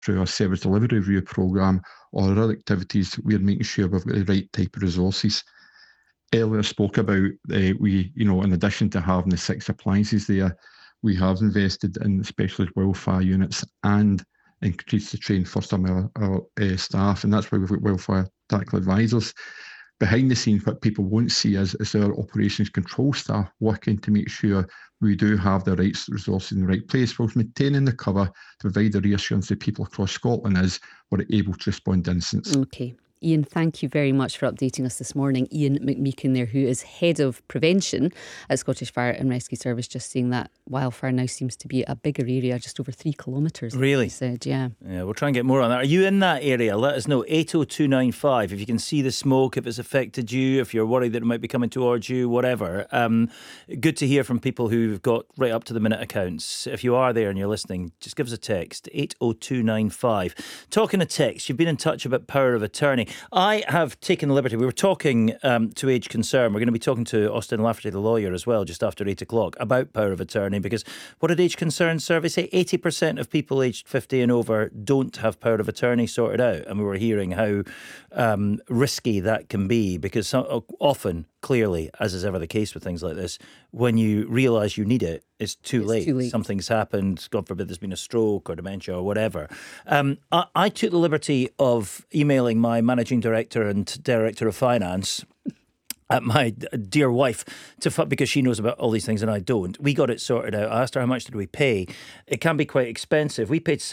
through our service delivery review programme or other activities, we're making sure we've got the right type of resources. Earlier spoke about in addition to having the 6 appliances there, we have invested in specialist welfare units and increased the training for some of our staff, and that's why we've got welfare tactical advisors. Behind the scenes, what people won't see is our operations control staff working to make sure we do have the right resources in the right place, whilst maintaining the cover to provide the reassurance that people across Scotland is we're able to respond to incidents. Okay. Ian, thank you very much for updating us this morning. Ian McMeekin there, who is Head of Prevention at Scottish Fire and Rescue Service, just saying that wildfire now seems to be a bigger area, just over 3 kilometres. Really? He said, yeah. Yeah, we'll try and get more on that. Are you in that area? Let us know. 80295. If you can see the smoke, if it's affected you, if you're worried that it might be coming towards you, whatever. Good to hear from people who've got right up to the minute accounts. If you are there and you're listening, just give us a text. 80295. Talking of text, you've been in touch about power of attorney. I have taken the liberty. We were talking to Age Concern. We're going to be talking to Austin Lafferty, the lawyer, as well, just after 8 o'clock about power of attorney, because what did Age Concern survey say? 80% of people aged 50 and over don't have power of attorney sorted out. And we were hearing how risky that can be, because often, clearly, as is ever the case with things like this, when you realise you need it, it's too late. Something's happened. God forbid there's been a stroke or dementia or whatever. I took the liberty of emailing my managing director and director of finance, my dear wife, because she knows about all these things and I don't. We got it sorted out. I asked her how much did we pay. It can be quite expensive. We paid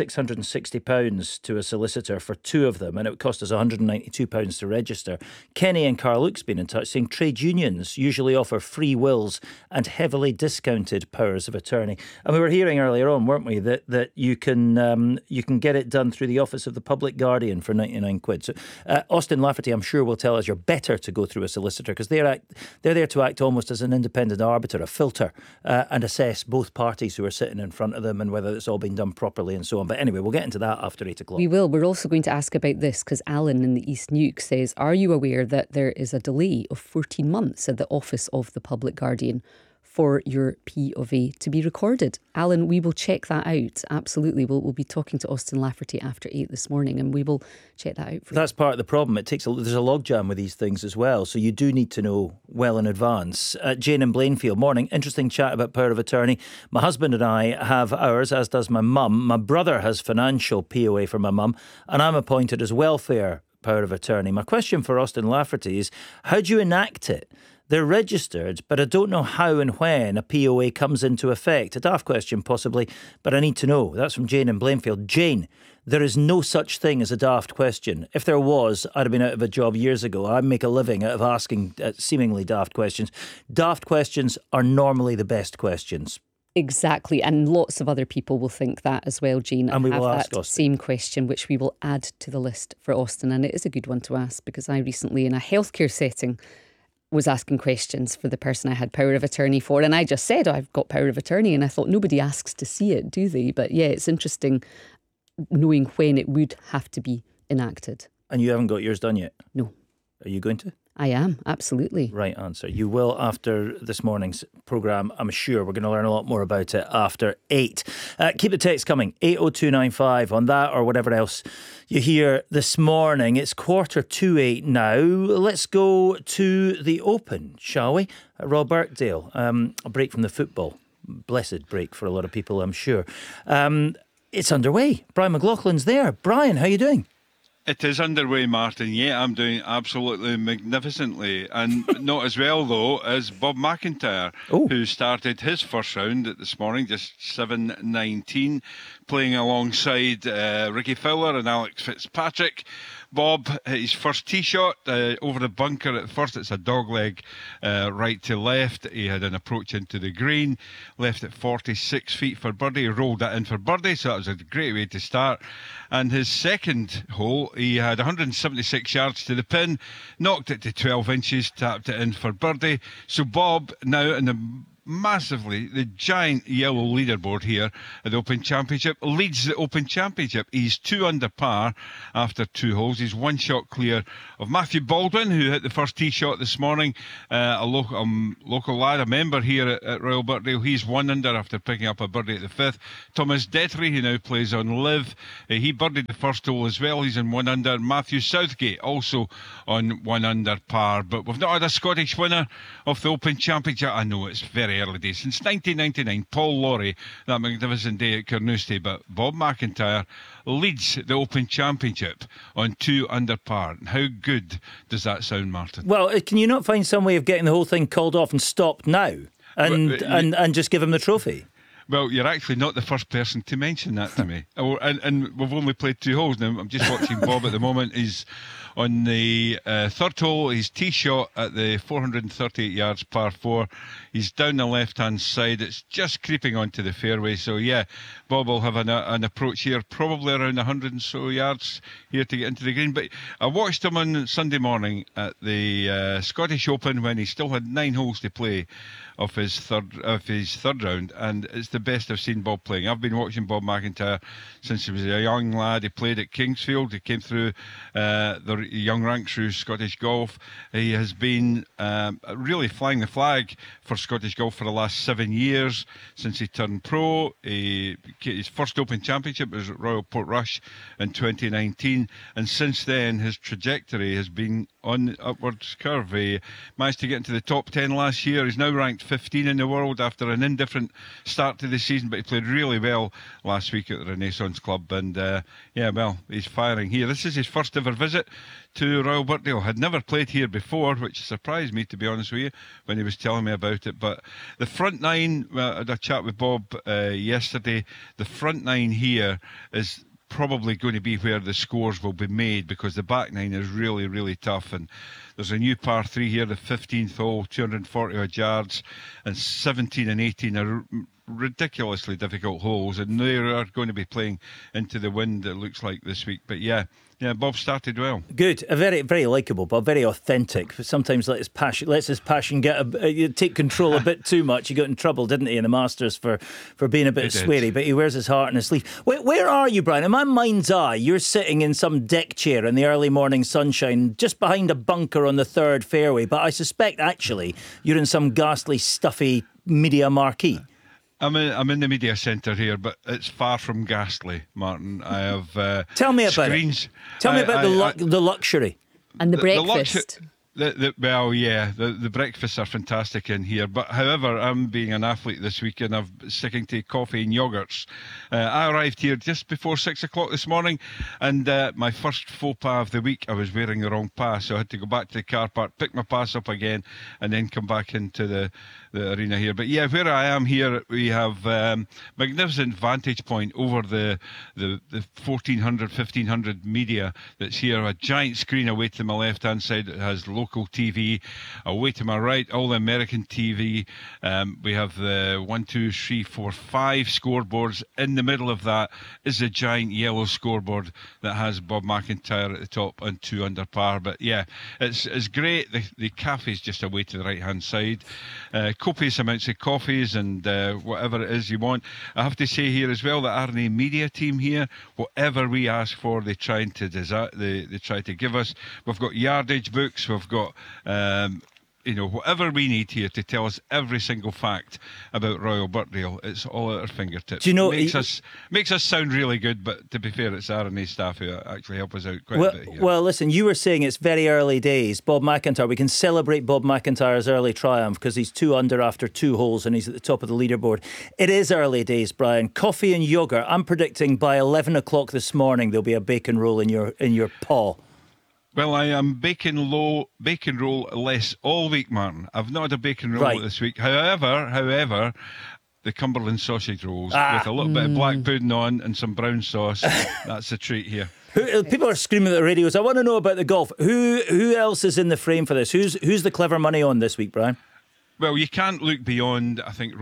£660 to a solicitor for 2 of them, and it would cost us £192 to register. Kenny and Carluke's been in touch saying trade unions usually offer free wills and heavily discounted powers of attorney. And we were hearing earlier on, weren't we, that you can get it done through the Office of the Public Guardian for 99 quid. So Austin Lafferty, I'm sure, will tell us you're better to go through a solicitor, because they're there to act almost as an independent arbiter, a filter, and assess both parties who are sitting in front of them and whether it's all been done properly and so on. But anyway, we'll get into that after 8 o'clock. We will. We're also going to ask about this, because Alan in the East Nuke says, are you aware that there is a delay of 14 months at the Office of the Public Guardian for your P of A to be recorded? Alan, we will check that out. Absolutely. We'll be talking to Austin Lafferty after 8 this morning, and we will check that out for That's part of the problem. There's a logjam with these things as well, so you do need to know well in advance. Jane in Blainfield, morning. Interesting chat about power of attorney. My husband and I have ours, as does my mum. My brother has financial POA for my mum, and I'm appointed as welfare power of attorney. My question for Austin Lafferty is, how do you enact it? They're registered, but I don't know how and when a POA comes into effect. A daft question, possibly, but I need to know. That's from Jane in Blainfield. Jane, there is no such thing as a daft question. If there was, I'd have been out of a job years ago. I make a living out of asking seemingly daft questions. Daft questions are normally the best questions. Exactly, and lots of other people will think that as well, Jane, and we will have ask that Austin. Same question, which we will add to the list for Austin. And it is a good one to ask, because I recently, in a healthcare setting, was asking questions for the person I had power of attorney for, and I just said, I've got power of attorney, and I thought, nobody asks to see it, do they? But yeah, it's interesting knowing when it would have to be enacted. And you haven't got yours done yet? No. Are you going to? I am, absolutely. Right answer. You will after this morning's programme. I'm sure we're going to learn a lot more about it after 8. Keep the text coming, 80295 on that or whatever else you hear this morning. It's 7:45 now. Let's go to the Open, shall we? At Royal Birkdale. A break from the football. Blessed break for a lot of people, I'm sure. It's underway. Brian McLaughlin's there. Brian, how are you doing? It is underway, Martin. Yeah, I'm doing absolutely magnificently. And not as well, though, as Bob McIntyre, who started his first round this morning, just 7:19, playing alongside Ricky Fowler and Alex Fitzpatrick. Bob, his first tee shot over the bunker at first. It's a dogleg right to left. He had an approach into the green, left at 46 feet for birdie. He rolled that in for birdie, so that was a great way to start. And his second hole, he had 176 yards to the pin, knocked it to 12 inches, tapped it in for birdie. So Bob, now in the massively. The giant yellow leaderboard here at the Open Championship leads the Open Championship. He's 2 under par after 2 holes. He's 1 shot clear of Matthew Baldwin, who hit the first tee shot this morning. A local lad, a member here at Royal Birkdale. He's 1 under after picking up a birdie at the 5th. Thomas Detry, who now plays on Live, he birdied the first hole as well. He's in 1 under. Matthew Southgate also on 1 under par. But we've not had a Scottish winner of the Open Championship. I know it's very early days. Since 1999, Paul Lawrie, that magnificent day at Carnoustie. But Bob McIntyre leads the Open Championship on 2 under par. How good does that sound, Martin? Well, can you not find some way of getting the whole thing called off and stopped now and just give him the trophy? Well, you're actually not the first person to mention that to me. And we've only played 2 holes now. I'm just watching Bob at the moment. He's on the 3rd hole. His tee shot at the 438 yards par 4. He's down the left-hand side. It's just creeping onto the fairway. So, yeah, Bob will have an approach here, probably around 100 and so yards here to get into the green. But I watched him on Sunday morning at the Scottish Open when he still had 9 holes to play of his third round, and it's the best I've seen Bob playing. I've been watching Bob McIntyre since he was a young lad. He played at Kingsfield. He came through the young ranks through Scottish golf. He has been really flying the flag for Scottish golf for the last 7 years since he turned pro. His first Open Championship was at Royal Portrush in 2019, and since then his trajectory has been on the upwards curve. He managed to get into the top 10 last year. He's now ranked 15 in the world after an indifferent start to the season, but he played really well last week at the Renaissance Club, and he's firing here. This is his first ever visit to Royal Birkdale. Had never played here before, which surprised me, to be honest with you, when he was telling me about it. But the front nine, I had a chat with Bob yesterday, the front nine here is probably going to be where the scores will be made, because the back nine is really, really tough. And there's a new par 3 here, the 15th hole, 240 odd yards, and 17 and 18 are ridiculously difficult holes, and they are going to be playing into the wind, it looks like, this week. But yeah, Bob started well. Good. A very, very likeable, but very authentic. Sometimes lets his passion take control a bit too much. He got in trouble, didn't he, in the Masters for being a bit sweary, but he wears his heart on his sleeve. Where are you, Brian? In my mind's eye, you're sitting in some deck chair in the early morning sunshine, just behind a bunker on the 3rd fairway, but I suspect actually you're in some ghastly, stuffy media marquee. I'm in the media centre here, but it's far from ghastly, Martin. I have tell me about screens. It. Tell me about the luxury and the breakfast. The breakfasts are fantastic in here. But however, I'm being an athlete this week and I'm sticking to coffee and yogurts. I arrived here just before 6 o'clock this morning, and my first faux pas of the week, I was wearing the wrong pass, so I had to go back to the car park, pick my pass up again, and then come back into the arena here. But yeah, where I am here, we have magnificent vantage point over the 1400, 1500 media that's here. A giant screen away to my left hand side that has local TV. Away to my right, all the American TV. We have the 1, 2, 3, 4, 5 scoreboards. In the middle of that is a giant yellow scoreboard that has Bob McIntyre at the top and 2 under par. But yeah, it's great. The cafe's just away to the right hand side. Copious amounts of coffees and whatever it is you want. I have to say here as well that RNA media team here, whatever we ask for, they try to give us. We've got yardage books. We've got whatever we need here to tell us every single fact about Royal Birkdale. It's all at our fingertips. Do you know, makes us sound really good, but to be fair, it's RNA staff who actually help us out quite a bit here. Well, listen, you were saying it's very early days. Bob McIntyre, we can celebrate Bob McIntyre's early triumph because he's 2 under after 2 holes and he's at the top of the leaderboard. It is early days, Brian. Coffee and yogurt. I'm predicting by 11 o'clock this morning there'll be a bacon roll in your paw. Well, I am bacon roll less all week, Martin. I've not had a bacon roll this week. However, the Cumberland sausage rolls with a little bit of black pudding on and some brown sauce. That's a treat here. People are screaming at the radios. I want to know about the golf. Who else is in the frame for this? Who's the clever money on this week, Brian? Well, you can't look beyond, I think,